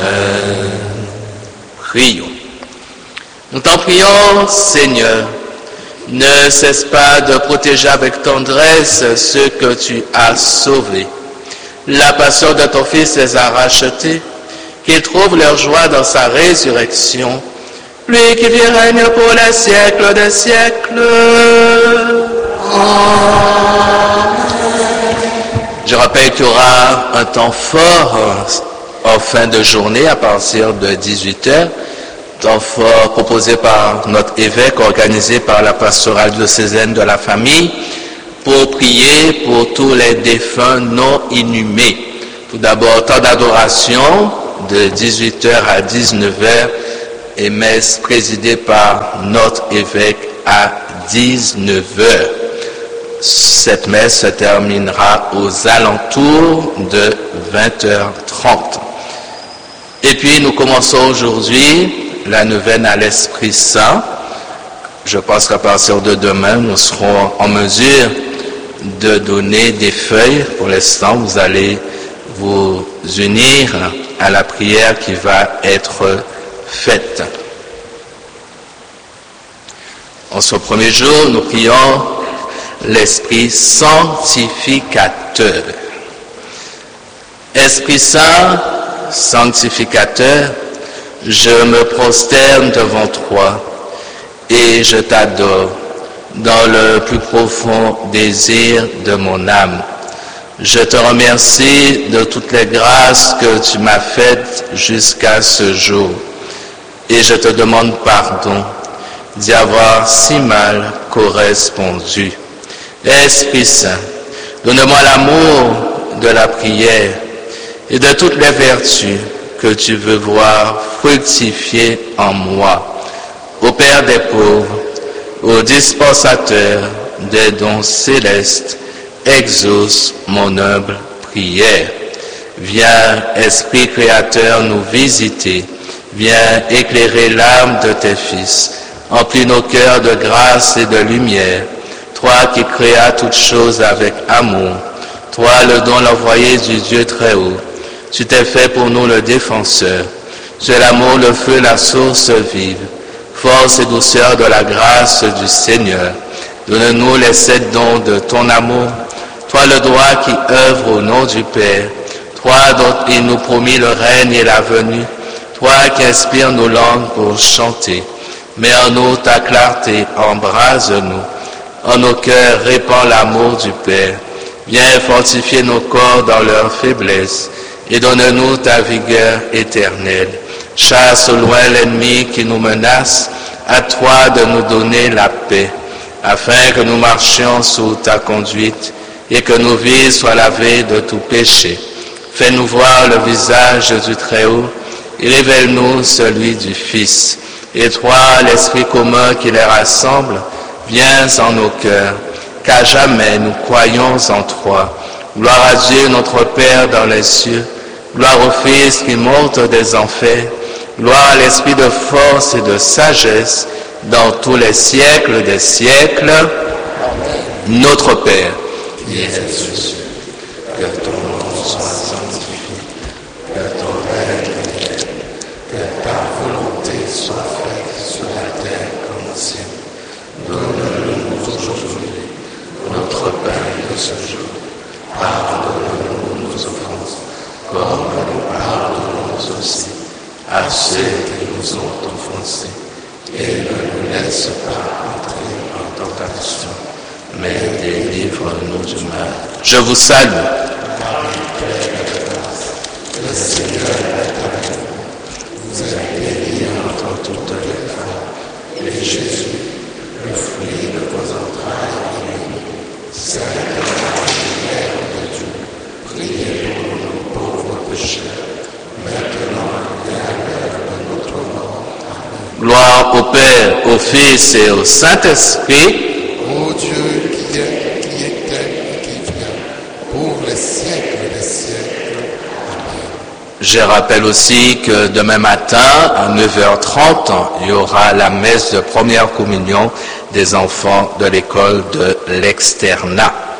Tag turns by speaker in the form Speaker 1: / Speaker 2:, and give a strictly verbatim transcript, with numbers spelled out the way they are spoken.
Speaker 1: Prions. Nous t'en prions, Seigneur, ne cesse pas de protéger avec tendresse ceux que tu as sauvés. La passion de ton Fils les a rachetés, qu'ils trouvent leur joie dans sa résurrection, lui qui vit règne pour les siècles des siècles. Amen. Je rappelle qu'il y aura un temps fort en fin de journée à partir de dix-huit heures, temps fort proposé par notre évêque, organisé par la pastorale diocésaine de la famille, pour prier pour tous les défunts non inhumés. Tout d'abord, temps d'adoration de dix-huit heures à dix-neuf heures et messe présidée par notre évêque à dix-neuf heures. Cette messe se terminera aux alentours de vingt heures trente. Et puis nous commençons aujourd'hui la neuvaine à l'Esprit Saint. Je pense qu'à partir de demain, nous serons en mesure de donner des feuilles. Pour l'instant, vous allez vous unir à la prière qui va être faite. En ce premier jour, nous prions l'Esprit sanctificateur. Esprit Saint, sanctificateur, je me prosterne devant toi et je t'adore dans le plus profond désir de mon âme. Je te remercie de toutes les grâces que tu m'as faites jusqu'à ce jour et je te demande pardon d'y avoir si mal correspondu. Esprit Saint, donne-moi l'amour de la prière et de toutes les vertus que tu veux voir fructifier en moi. Ô Père des pauvres, ô dispensateur des dons célestes, exauce mon humble prière. Viens, Esprit créateur, nous visiter. Viens éclairer l'âme de tes fils. Emplis nos cœurs de grâce et de lumière. Toi qui créas toutes choses avec amour. Toi le don l'envoyé du Dieu très haut. Tu t'es fait pour nous le défenseur. Tu es l'amour, le feu, la source vive. Force et douceur de la grâce du Seigneur. Donne-nous les sept dons de ton amour. Toi le droit qui œuvre au nom du Père. Toi dont il nous promit le règne et la venue. Toi qui inspires nos langues pour chanter. Mets en nous ta clarté, embrase-nous. En nos cœurs répand l'amour du Père. Viens fortifier nos corps dans leur faiblesse et donne-nous ta vigueur éternelle. Chasse au loin l'ennemi qui nous menace, à toi de nous donner la paix, afin que nous marchions sous ta conduite et que nos vies soient lavées de tout péché. Fais-nous voir le visage du Très-Haut et révèle-nous celui du Fils. Et toi, l'Esprit commun qui les rassemble, viens en nos cœurs, qu'à jamais nous croyons en toi. Gloire à Dieu notre Père dans les cieux, gloire au Fils qui monte des enfers, gloire à l'Esprit de force et de sagesse dans tous les siècles des siècles. Amen. Notre Père, qui es aux cieux, que ton nom soit sanctifié, que ton règne vienne, que ta volonté soit faite sur la terre comme au ciel. Donne-nous aujourd'hui notre pain de ce jour. Pardonne-nous nos offenses, comme nous pardonnons aussi à ceux qui nous ont offensés. Et ne nous laisse pas entrer en tentation, mais délivre-nous du mal. Je vous salue. Le Seigneur est avec vous. Vous êtes bénie entre toutes les femmes. Et Jésus, le fruit de vos entrailles, est béni. Sainte Marie, Mère de Dieu, priez pour nous pauvres pécheurs, maintenant et à l'heure de notre mort. Amen. Gloire au Père, au Fils et au Saint-Esprit.
Speaker 2: Ô Dieu qui est, qui était et qui vient, pour les siècles des siècles. Amen.
Speaker 1: Je rappelle aussi que demain matin, à neuf heures trente, il y aura la messe de première communion des enfants de l'école de l'Externat.